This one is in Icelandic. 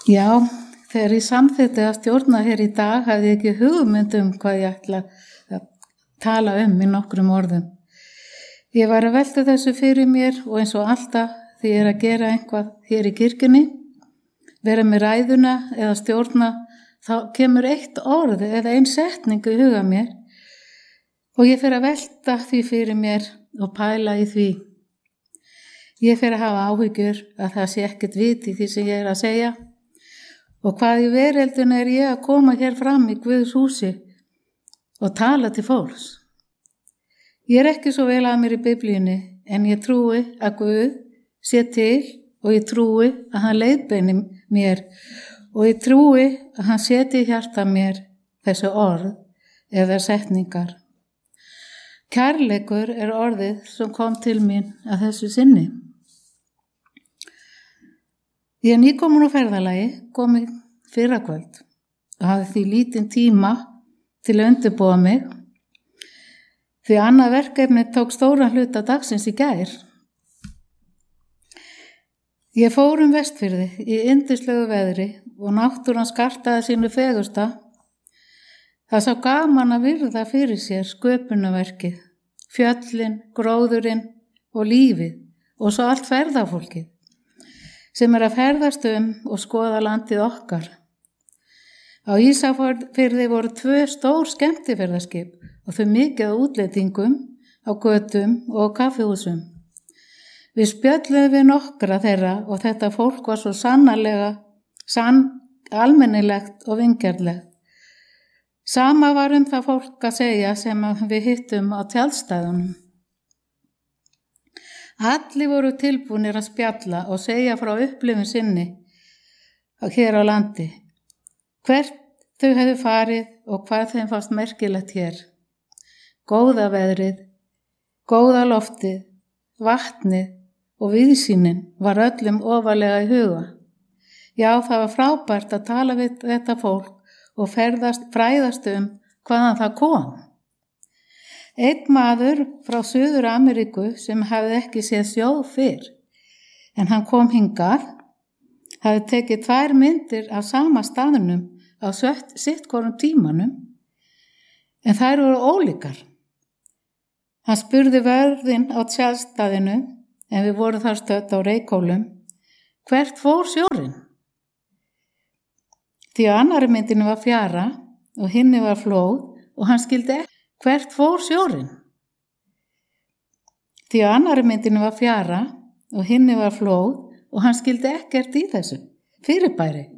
Já, þegar ég samþykkti að stjórna hér í dag hafði ég ekki hugmynd hvað ég ætla að tala í nokkrum orðum. Ég var að velta þessu fyrir mér og eins og alltaf þegar ég að gera eitthvað hér í kirkjunni, vera með ræðuna eða stjórna, þá kemur eitt orð eða ein setning í huga mér og ég fer að velta því fyrir mér og pæla í því. Ég fer að hafa áhyggjur að það sé ekkert vit í því sem ég að segja og hvað í veröldinu ég að koma hér fram í Guðs húsi og tala til fólks. Ég ekki svo vel að mér í Biblíunni en ég trúi að Guð sé til og ég trúi að hann leiðbeini mér og ég trúi að hann seti í hjarta mér þessu orð eða setningar. Kærleikur orðið sem kom til mín að þessu sinni. Ég nýkomin á ferðalagi, komið fyrrakvöld og hafði því lítinn tíma til að undirbúa mig því annað verkefni tók stóran hluta dagsins í gær. Ég fór Vestfirði í yndislegu veðri og náttúran skartaði sínu fegursta. Það sá gaman að virða fyrir sér sköpunarverkið, fjöllin, gróðurinn og lífið og svo allt ferðafólkið sem að ferðast og skoða landið okkar. Á Ísafirði voru 2 stór skemmtiferðaskip og þau mikið á útlendingum, á götum og kaffihúsum. Við spjölluðum við nokkra þeirra og þetta fólk var svo sannarlega almennilegt og vingjarnlegt. Sama var það fólk að segja sem við hittum á tjaldstæðunum. Allir voru tilbúnir að spjalla og segja frá upplifun sinni hér á landi. Hvert þau hefðu farið og hvað þeim fannst merkilegt hér. Góða veðrið, góða loftið, vatnið og viðsýnin var öllum ofarlega í huga. Já, það var frábært að tala við þetta fólk og fræðast hvaðan það kom. Einn maður frá Suður-Ameríku sem hafði ekki séð sjó fyrr, en hann kom hingað, hafði tekið 2 myndir af sama staðnum á sitt hvorum tímanum, en þær voru ólíkar. Hann spurði vörðinn á tjaldstæðinu, en við vorum þar stödd á Reykhólum, hvert fór sjórinn? Því að annarri myndinu var fjara og hinni var flóð og hann skildi ekki. Hvert fór sjórinn? Því að annarri myndinu var fjara og hinni var flóð og hann skildi ekkert í þessu fyrirbæri.